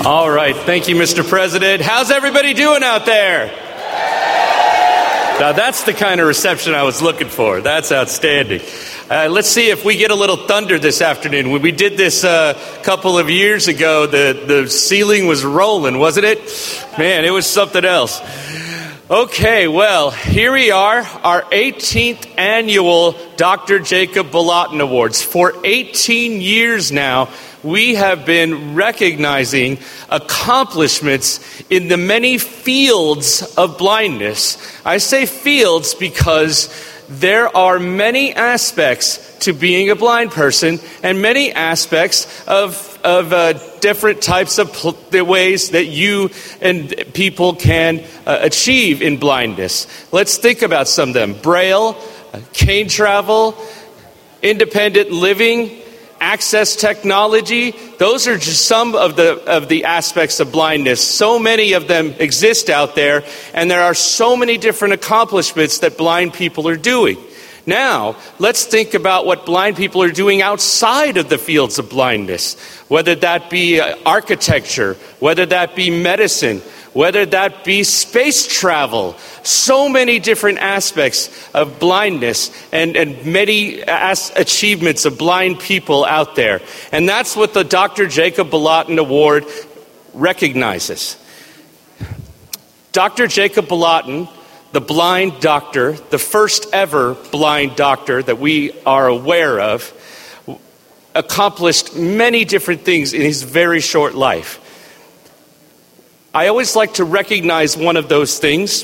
All right. Thank you, Mr. President. How's everybody doing out there? Now, that's the kind of reception I was looking for. That's outstanding. Let's see if we get a little thunder this afternoon. When we did this a couple of years ago, the ceiling was rolling, wasn't it? Man, it was something else. Okay, well, here we are, our 18th annual Dr. Jacob Bolotin Awards. For 18 years now, we have been recognizing accomplishments in the many fields of blindness. I say fields because there are many aspects to being a blind person and many aspects of different types of ways that you and people can achieve in blindness. Let's think about some of them. Braille, cane travel, independent living, access technology. Those are just some of the aspects of blindness. So many of them exist out there, and there are so many different accomplishments that blind people are doing. Now, let's think about what blind people are doing outside of the fields of blindness, whether that be architecture, whether that be medicine, whether that be space travel. So many different aspects of blindness and many achievements of blind people out there. And that's what the Dr. Jacob Bolotin Award recognizes. Dr. Jacob Bolotin, the blind doctor, the first ever blind doctor that we are aware of, accomplished many different things in his very short life. I always like to recognize one of those things.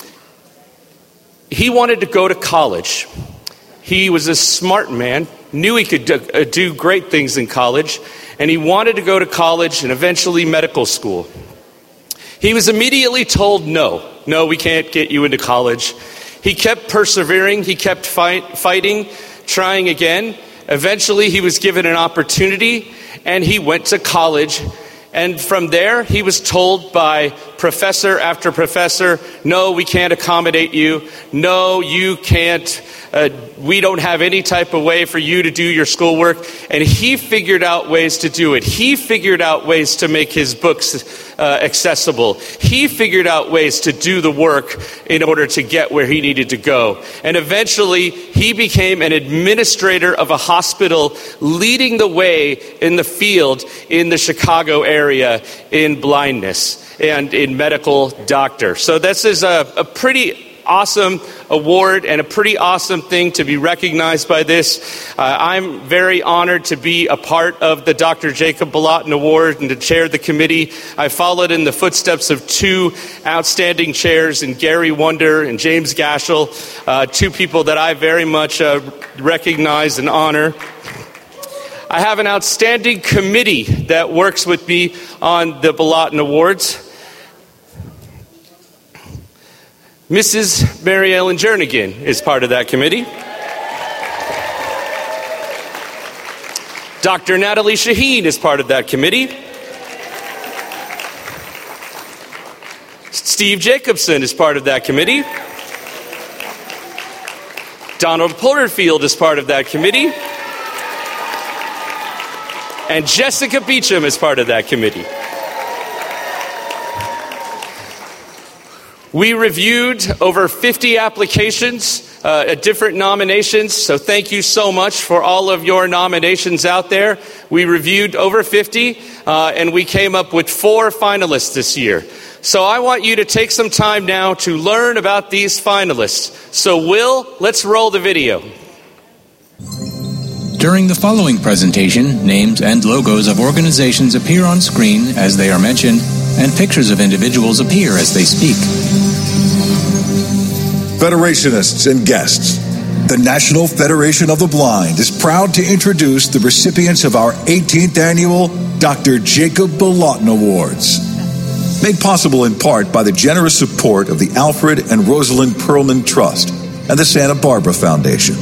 He wanted to go to college. He was a smart man, knew he could do great things in college, and he wanted to go to college and eventually medical school. He was immediately told, no, we can't get you into college. He kept persevering. He kept fighting, trying again. Eventually, he was given an opportunity, and he went to college. And from there, he was told by professor after professor, no, we can't accommodate you. No, you can't. We don't have any type of way for you to do your schoolwork. And he figured out ways to do it. He figured out ways to make his books accessible. He figured out ways to do the work in order to get where he needed to go. And eventually, he became an administrator of a hospital, leading the way in the field in the Chicago area in blindness and in medical doctor. So this is a pretty awesome award and a pretty awesome thing to be recognized by this. I'm very honored to be a part of the Dr. Jacob Bolotin Award and to chair the committee. I followed in the footsteps of two outstanding chairs, in Gary Wonder and James Gashel, two people that I very much recognize and honor. I have an outstanding committee that works with me on the Bolotin Awards. Mrs. Mary Ellen Jernigan is part of that committee. Dr. Natalie Shaheen is part of that committee. Steve Jacobson is part of that committee. Donald Porterfield is part of that committee. And Jessica Beecham is part of that committee. We reviewed over 50 applications, different nominations, so thank you so much for all of your nominations out there. We reviewed over 50, and we came up with 4 finalists this year. So I want you to take some time now to learn about these finalists. So Will, let's roll the video. During the following presentation, names and logos of organizations appear on screen as they are mentioned, and pictures of individuals appear as they speak. Federationists and guests, the National Federation of the Blind is proud to introduce the recipients of our 18th annual Dr. Jacob Bolotin Awards. Made possible in part by the generous support of the Alfred and Rosalind Perlman Trust and the Santa Barbara Foundation.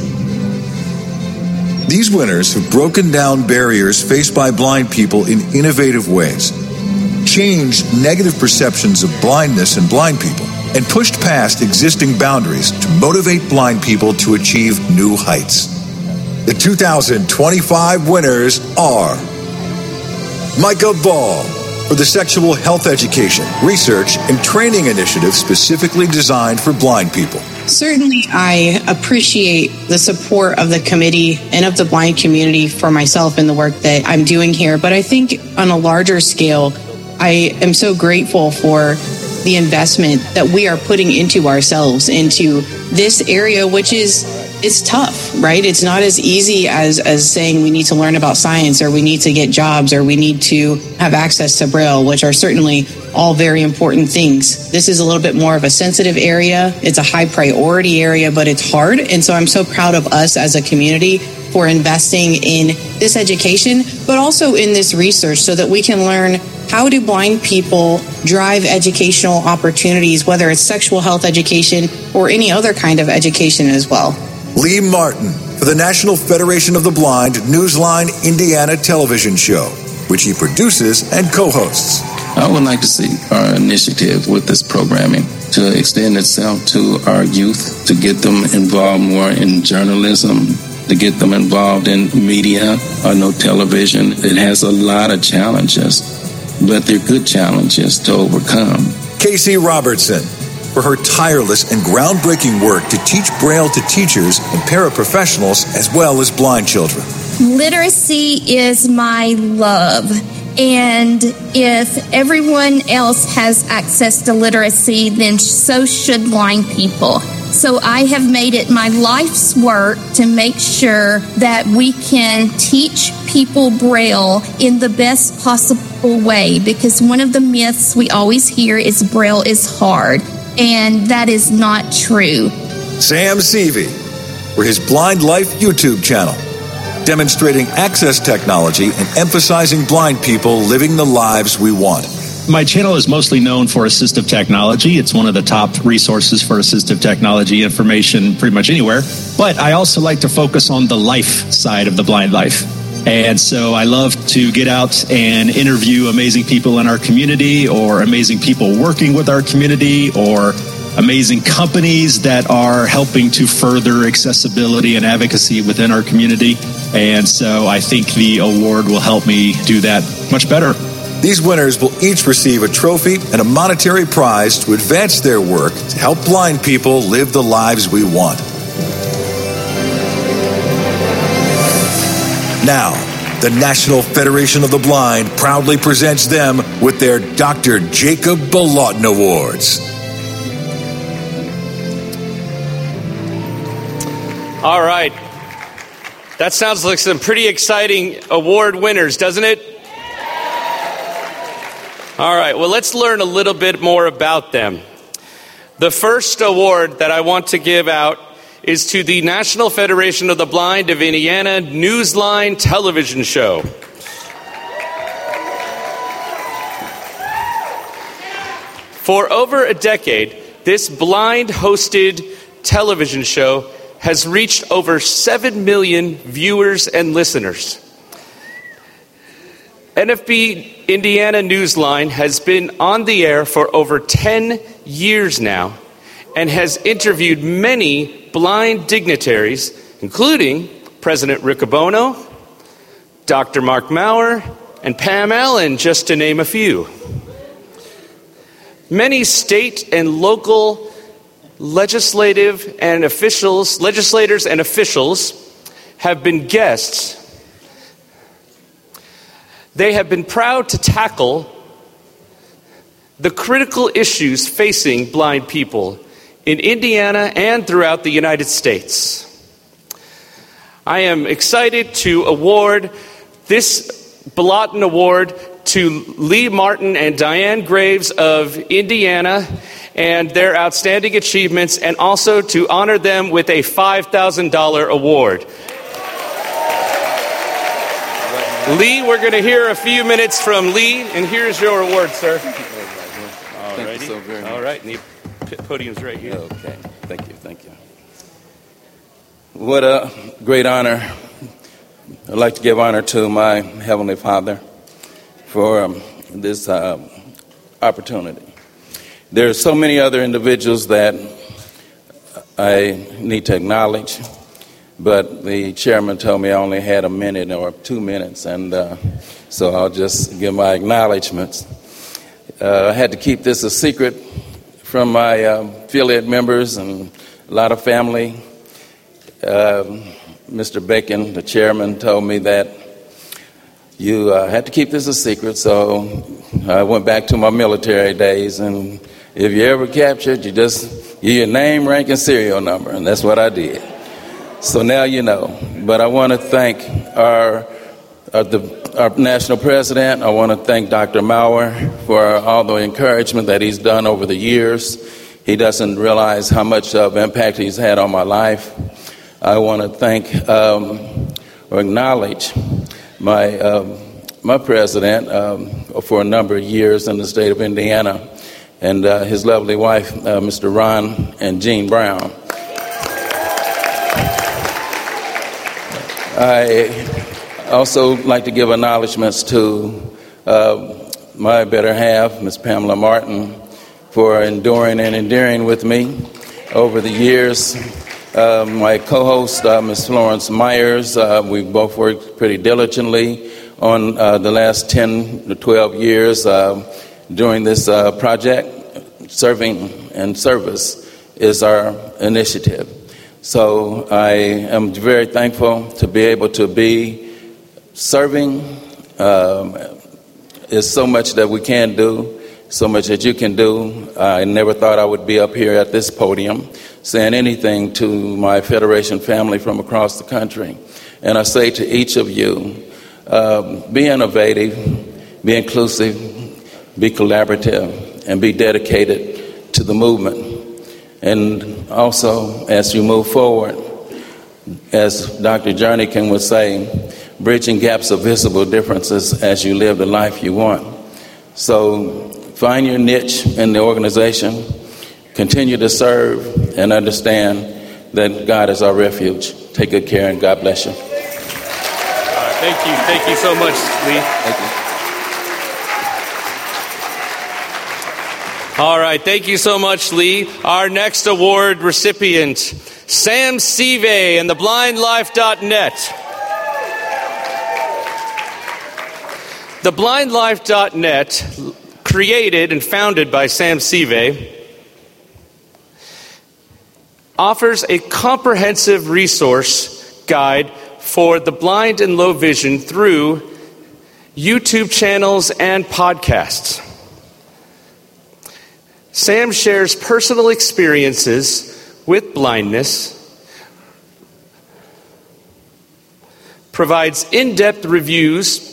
These winners have broken down barriers faced by blind people in innovative ways, changed negative perceptions of blindness and blind people, and pushed past existing boundaries to motivate blind people to achieve new heights. The 2025 winners are Micah Ball, for the sexual health education, research, and training initiative specifically designed for blind people. Certainly, I appreciate the support of the committee and of the blind community for myself and the work that I'm doing here. But I think on a larger scale, I am so grateful for the investment that we are putting into ourselves, into this area, which is tough, right? It's not as easy as saying we need to learn about science, or we need to get jobs, or we need to have access to Braille, which are certainly all very important things. This is a little bit more of a sensitive area. It's a high priority area, but it's hard. And so I'm so proud of us as a community for investing in this education, but also in this research so that we can learn how do blind people drive educational opportunities, whether it's sexual health education or any other kind of education as well. Lee Martin for the National Federation of the Blind Newsline Indiana television show, which he produces and co-hosts. I would like to see our initiative with this programming to extend itself to our youth, to get them involved more in journalism, to get them involved in media. I know television, it has a lot of challenges, but they're good challenges to overcome. Casey Robertson for her tireless and groundbreaking work to teach Braille to teachers and paraprofessionals as well as blind children. Literacy is my love. And if everyone else has access to literacy, then so should blind people. So I have made it my life's work to make sure that we can teach people Braille in the best possible way, because one of the myths we always hear is Braille is hard, and that is not true. Sam Seavey for his Blind Life YouTube channel, demonstrating access technology and emphasizing blind people living the lives we want. My channel is mostly known for assistive technology. It's one of the top resources for assistive technology information pretty much anywhere. But I also like to focus on the life side of the blind life. And so I love to get out and interview amazing people in our community, or amazing people working with our community, or amazing companies that are helping to further accessibility and advocacy within our community. And so I think the award will help me do that much better. These winners will each receive a trophy and a monetary prize to advance their work to help blind people live the lives we want. Now, the National Federation of the Blind proudly presents them with their Dr. Jacob Balatin Awards. All right. That sounds like some pretty exciting award winners, doesn't it? All right, well, let's learn a little bit more about them. The first award that I want to give out is to the National Federation of the Blind of Indiana Newsline television show. For over a decade, this blind-hosted television show has reached over 7 million viewers and listeners. NFB Indiana Newsline has been on the air for over 10 years now and has interviewed many blind dignitaries, including President Riccobono, Dr. Mark Maurer, and Pam Allen, just to name a few. Many state and local legislators and officials have been guests. They have been proud to tackle the critical issues facing blind people in Indiana and throughout the United States. I am excited to award this Balatin Award to Lee Martin and Diane Graves of Indiana and their outstanding achievements, and also to honor them with a $5,000 award. Lee, we're going to hear a few minutes from Lee, and here's your award, sir. Thank you so very much. All right, and the podium's right here. Okay, thank you. What a great honor. I'd like to give honor to my Heavenly Father for this opportunity. There are so many other individuals that I need to acknowledge, but the chairman told me I only had a minute or 2 minutes, and so I'll just give my acknowledgments. I had to keep this a secret from my affiliate members and a lot of family. Mr. Bacon, the chairman, told me that you had to keep this a secret, so I went back to my military days, and if you're ever captured, you just give your name, rank, and serial number, and that's what I did. So now you know. But I want to thank our national president. I want to thank Dr. Maurer for all the encouragement that he's done over the years. He doesn't realize how much of impact he's had on my life. I want to thank or acknowledge my president for a number of years in the state of Indiana, and his lovely wife, Mr. Ron and Jean Brown. I also like to give acknowledgments to my better half, Ms. Pamela Martin, for enduring and endearing with me over the years. My co-host, Ms. Florence Myers, we both worked pretty diligently on the last 10 to 12 years during this project. Serving and service is our initiative. So I am very thankful to be able to be serving. Is so much that we can do, so much that you can do. I never thought I would be up here at this podium saying anything to my Federation family from across the country. And I say to each of you, be innovative, be inclusive, be collaborative, and be dedicated to the movement. And also, as you move forward, as Dr. Jernigan would say, bridging gaps of visible differences as you live the life you want. So find your niche in the organization, continue to serve, and understand that God is our refuge. Take good care, and God bless you. Thank you. Thank you so much, Lee. Thank you. All right, thank you so much, Lee. Our next award recipient, Sam Sive and the BlindLife.net. The BlindLife.net, created and founded by Sam Sive, offers a comprehensive resource guide for the blind and low vision through YouTube channels and podcasts. Sam shares personal experiences with blindness, provides in-depth reviews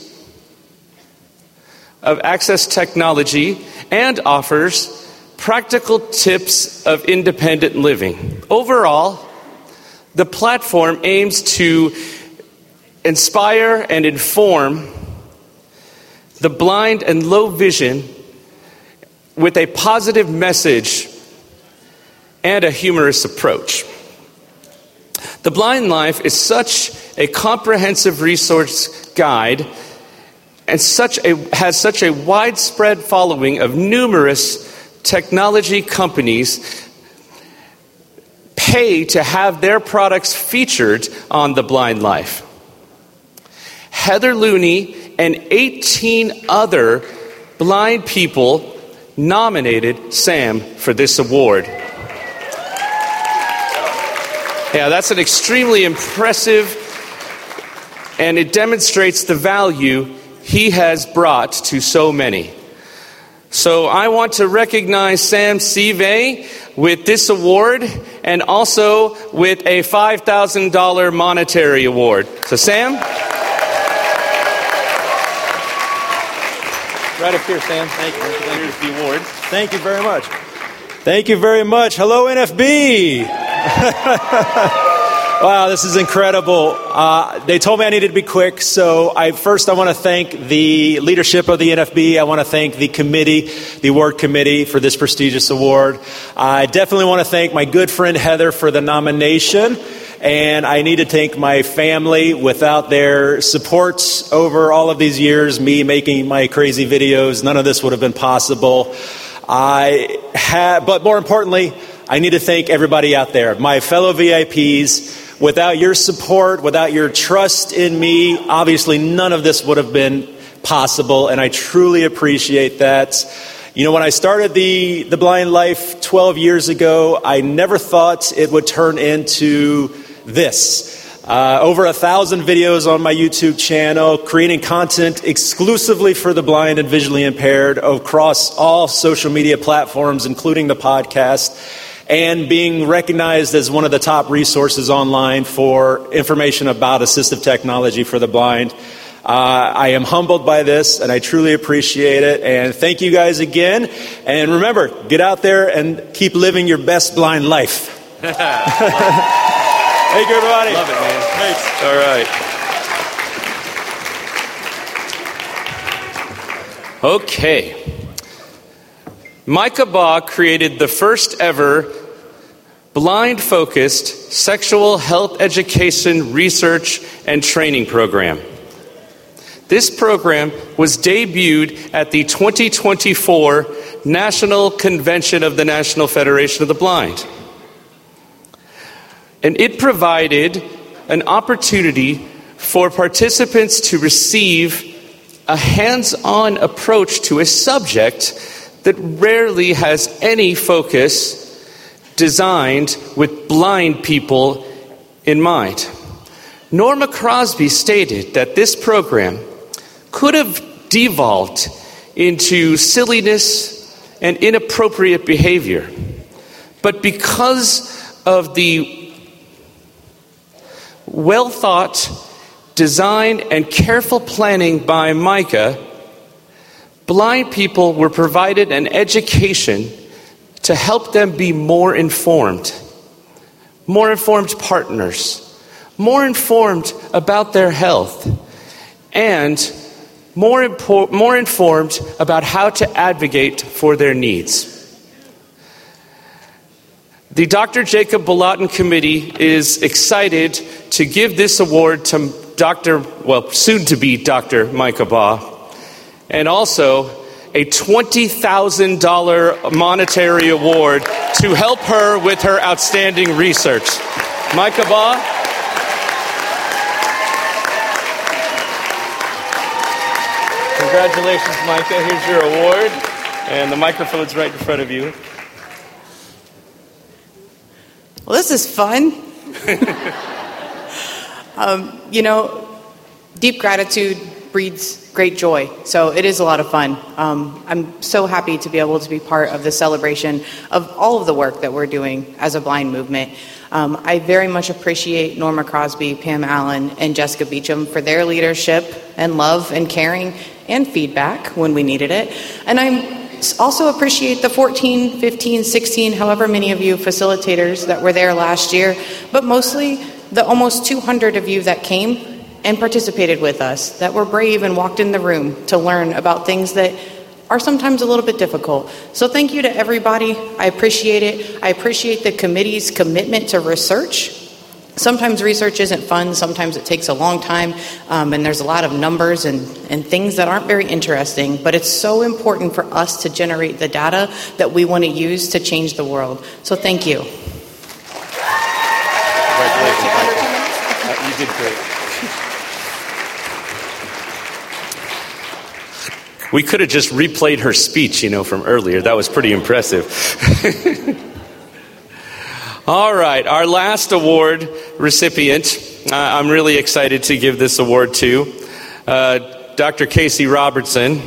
of access technology, and offers practical tips of independent living. Overall, the platform aims to inspire and inform the blind and low vision with a positive message and a humorous approach. The Blind Life is such a comprehensive resource guide and has such a widespread following of numerous technology companies pay to have their products featured on The Blind Life. Heather Looney and 18 other blind people nominated Sam for this award. Yeah, that's an extremely impressive, and it demonstrates the value he has brought to so many. So I want to recognize Sam Sive with this award and also with a $5,000 monetary award. So Sam? Right up here, Sam. Thank you. Here's the award. Thank you very much. Thank you very much. Hello, NFB. Wow, this is incredible. They told me I needed to be quick, so I want to thank the leadership of the NFB. I want to thank the committee, the award committee, for this prestigious award. I definitely want to thank my good friend Heather for the nomination. And I need to thank my family. Without their supports over all of these years, me making my crazy videos, none of this would have been possible. But more importantly, I need to thank everybody out there, my fellow VIPs. Without your support, without your trust in me, obviously none of this would have been possible, and I truly appreciate that. You know, when I started the Blind Life 12 years ago, I never thought it would turn into this. Over 1,000 videos on my YouTube channel, creating content exclusively for the blind and visually impaired across all social media platforms, including the podcast, and being recognized as one of the top resources online for information about assistive technology for the blind. I am humbled by this, and I truly appreciate it. And thank you guys again. And remember, get out there and keep living your best blind life. Thank you, everybody. Love it, man. Thanks. All right. Okay. Micah Baugh created the first ever blind-focused sexual health education research and training program. This program was debuted at the 2024 National Convention of the National Federation of the Blind. And it provided an opportunity for participants to receive a hands-on approach to a subject that rarely has any focus designed with blind people in mind. Norma Crosby stated that this program could have devolved into silliness and inappropriate behavior. But because of the well-thought design and careful planning by Micah, blind people were provided an education to help them be more informed partners, more informed about their health, and more informed about how to advocate for their needs. The Dr. Jacob Bolotin Committee is excited to give this award to soon-to-be Dr. Micah Baugh, and also a $20,000 monetary award to help her with her outstanding research. Micah Baugh. Congratulations, Micah. Here's your award. And the microphone's right in front of you. Well, this is fun. Deep gratitude breeds great joy. So it is a lot of fun. I'm so happy to be able to be part of the celebration of all of the work that we're doing as a blind movement. I very much appreciate Norma Crosby, Pam Allen, and Jessica Beecham for their leadership and love and caring and feedback when we needed it. And I also appreciate the 14, 15, 16, however many of you facilitators that were there last year, but mostly the almost 200 of you that came and participated with us, that were brave and walked in the room to learn about things that are sometimes a little bit difficult. So thank you to everybody. I appreciate it. I appreciate the committee's commitment to research. Sometimes research isn't fun. Sometimes it takes a long time, and there's a lot of numbers and things that aren't very interesting. But it's so important for us to generate the data that we want to use to change the world. So thank you. Congratulations. You did great. We could have just replayed her speech, from earlier. That was pretty impressive. All right, our last award recipient, I'm really excited to give this award to Dr. Casey Robertson.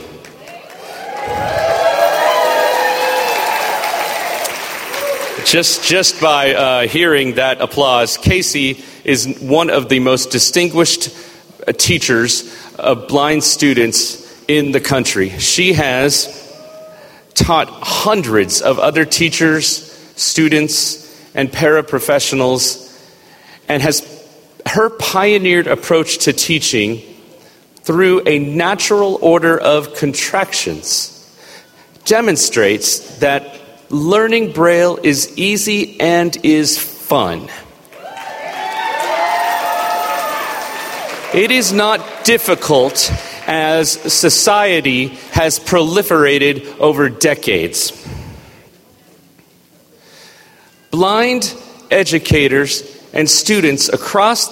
Just by hearing that applause, Casey is one of the most distinguished teachers of blind students in the country. She has taught hundreds of other teachers, students, and paraprofessionals, and her pioneered approach to teaching through a natural order of contractions demonstrates that learning Braille is easy and is fun. It is not difficult as society has proliferated over decades. Blind educators and students across